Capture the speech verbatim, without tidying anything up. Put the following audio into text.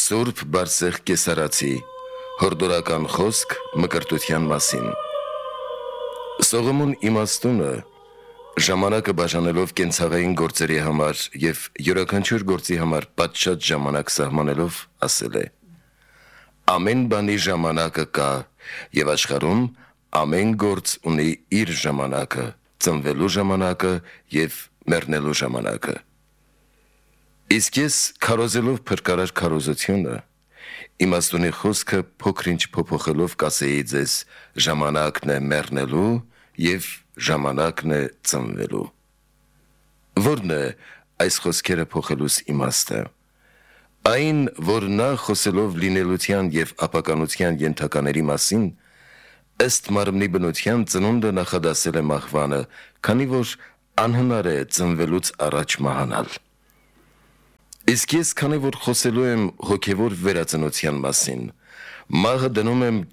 Սուրբ Բարսեղ Կեսարացի հորդորական խոսք մկրտության մասին։ Սողոմոն իմաստունը ժամանակը բաժանելով կենցաղային գործերի համար և յուրաքանչյուր գործի համար պատշաճ ժամանակ սահմանելով ասել է. ամեն բանի ժամանակը կա և աշխարհում ամեն գործ ունի իր ժամանակը, ծնվելու ժամանակը և մեռնելու ժամանակը։ Իսկ ես քարոզելով փրկարար քարոզությունը, իմաստունի խոսքը փոքր-ինչ փոփոխելով կասեի ձեզ. ժամանակն է մեռնելու և ժամանակն է ծնվելու։ Ո՞րն է այս խոսքերը փոխելուս իմաստը։ Այն, որ նա խոսելով լինելության և ապականության ենթակաների մասին, ըստ մարմնի բնության ծնունդը նախադասել է մահվանը, քանի որ անհնար է ծնվելուց առաջ մահանալ։ Իսկ ես քանի որ խոսելու եմ հոգևոր վերածնության մասին, մահը դնում եմ